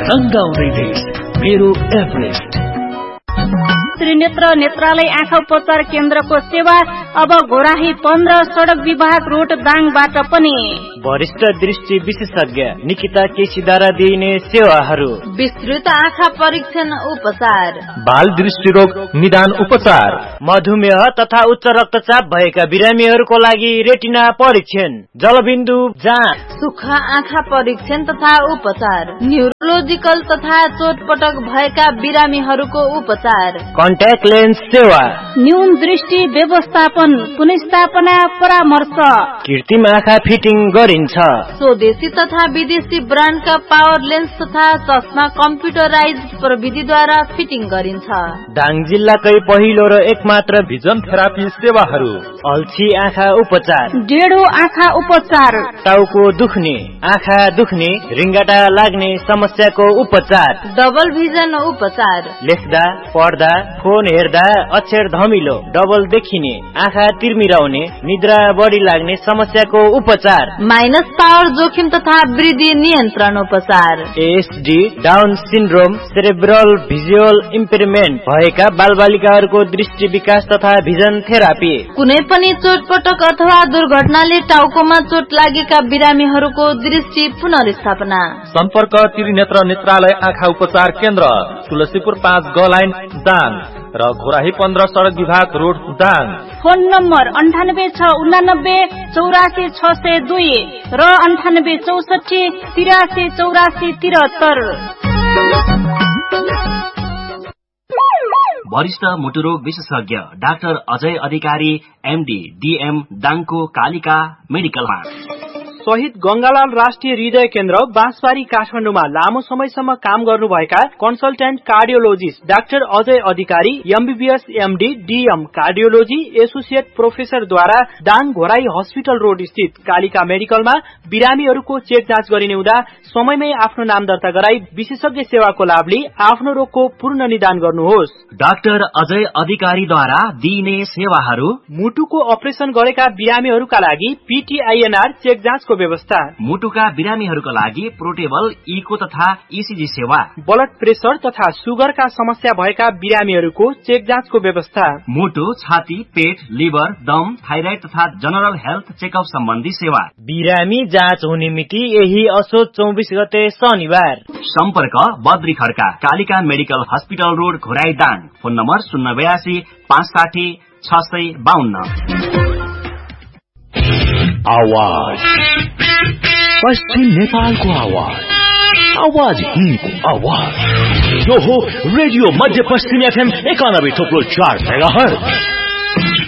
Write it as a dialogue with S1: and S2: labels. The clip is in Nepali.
S1: रंगाउने देश मेरो एभरेस्ट।
S2: त्रिनेत्र नेत्रालय आँखा उपचार केन्द्रको सेवा अब घोराही 15 सड़क विभाग रोड दाङबाट पनि।
S3: वरिष्ठ दृष्टि विशेषज्ञ निकिता केसीद्वारा दिइने सेवाहरू:
S4: विस्तृत आँखा परीक्षण उपचार,
S5: बाल दृष्टि रोग निदान उपचार,
S3: मधुमेह तथा उच्च रक्तचाप भएका बिरामीहरूको लागि रेटिना परीक्षण, जलबिन्दु जाँच,
S4: सुक्खा आँखा परीक्षण तथा उपचार, न्यूरोलोजिकल तथा चोटपटक भएका बिरामीहरूको उपचार,
S3: कन्ट्याक्ट लेन्स सेवा,
S2: न्यून दृष्टि व्यवस्थापन पुनर्स्थापना परामर्श,
S3: कृत्रिम आँखा फिटिङ गरिन्छ।
S4: स्वदेशी तथा विदेशी ब्रान्डका पावर लेन्स तथा चस्मा कम्प्युटराइज्ड प्रविधिद्वारा फिटिङ गरिन्छ।
S3: दाङ जिल्लाकै पहिलो र एकमात्र
S5: भिजन थेरापी सेवाहरू:
S3: अल्छी आँखा उपचार,
S2: डेढो आँखा उपचार,
S3: टाउको दुख्ने, आँखा दुख्ने, रिङ्गाटा लाग्ने समस्याको उपचार,
S4: डबल भिजन उपचार,
S3: लेख्दा पढ्दा फोन हेर्दा अक्षर धमिलो, डबल देखिने, आँखा तिर्मिराउने, निद्रा बढी लाग्ने समस्याको उपचार,
S4: माइनस पावर जोखिम तथा वृद्धि नियन्त्रण उपचार,
S3: ASD, down syndrome, cerebral visual इम्पेयरमेन्ट भएका बालबालिकाहरूको दृष्टि विकास तथा भिजन थेरापी,
S4: कुनै पनि चोटपटक अथवा दुर्घटनाले टाउकोमा चोट लागेका बिरामीहरूको दृष्टि पुनर्स्थापना।
S5: सम्पर्क त्रिनेत्र नेत्रालय आँखा उपचार केन्द्र, तुलसीपुर 5 ग लाइन दाङ र घोराही 15 सड़क विभाग रोड दाङ।
S2: फोन नम्बर 9869 84 602 र 98 64 83 84 73।
S6: वरिष्ठ मुटुरोग विशेषज्ञ डाक्टर अजय अधिकारी एमडी डीएम दाङको कालिका मेडिकलमा।
S7: शहीद गंगालाल राष्ट्रिय हृदय केन्द्र बाँसबारी काठमाडौँमा लामो समयसम्म काम गर्नुभएका कन्सल्टेन्ट कार्डियोलोजिस्ट डाक्टर अजय अधिकारी MBBS MD DM cardiology associate प्रोफेसरद्वारा Dang Ghorahi hospital road स्थित कालिका मेडिकलमा बिरामीहरूको चेक जाँच गरिने हुँदा समयमै आफ्नो नाम दर्ता गराई विशेषज्ञ सेवाको लाभ लिई आफ्नो रोगको पूर्ण निदान गर्नुहोस्।
S6: डाक्टर अजय अधिकारीद्वारा दिइने सेवाहरू:
S7: मुटुको अपरेसन गरेका बिरामीहरूका लागि पीटीआईएनआर चेक जाँचको व्यवस्था,
S6: मुटुका बिरामीहरूका लागि पोर्टेबल इको तथा ईसीजी सेवा,
S7: ब्लड प्रेसर तथा सुगरका समस्या भएका बिरामीहरूको चेक जाँचको व्यवस्था,
S6: मुटु, छाती, पेट, लिभर, दम, थाइराइड तथा जनरल हेल्थ चेकअप सम्बन्धी सेवा।
S3: बिरामी जाँच हुने मिति यही असोज 24 गते शनिबार।
S6: सम्पर्क Badri Khadka Kalika medical hospital road Ghorahi Dang. Phone number 082 560 652।
S1: आवाज पश्चिम नेपालको आवाज, आवाज हिन्दको आवाज। यो हो रेडियो मध्य पश्चिम एफएम 91.4 मेगाहर्ज।